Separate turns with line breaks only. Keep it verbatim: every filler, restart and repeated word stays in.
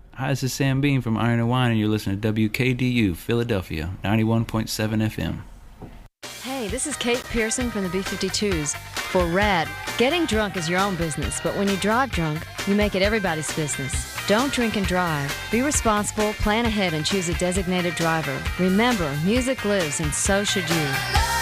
Hi, this is Sam Bean from Iron and Wine, and you're listening to W K D U, Philadelphia, ninety-one point seven F M.
Hey, this is Kate Pearson from the B fifty-twos. For RAD, getting drunk is your own business, but when you drive drunk, you make it everybody's business. Don't drink and drive. Be responsible, plan ahead, and choose a designated driver. Remember, music lives, and so should you.